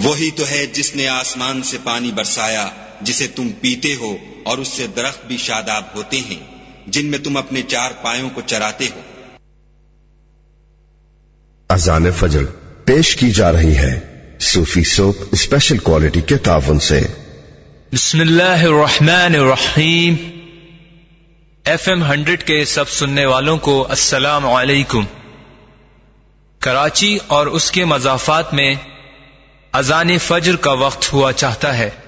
वही तो है जिसने आसमान से पानी बरसाया जिसे तुम पीते हो, और उससे दरख्त भी शादाब होते हैं जिनमें तुम अपने 4 पायों को चराते हो। अज़ान फजर पेश की जा रही है सूफी सोप स्पेशल क्वालिटी के तावन से। बिस्मिल्लाहिर्रहमानिर्रहीम। FM 100 के सब सुनने वालों को अस्सलाम वालेकुम। कराची और उसके मज़ाफ़ात में अज़ान फजर का वक्त हुआ चाहता है।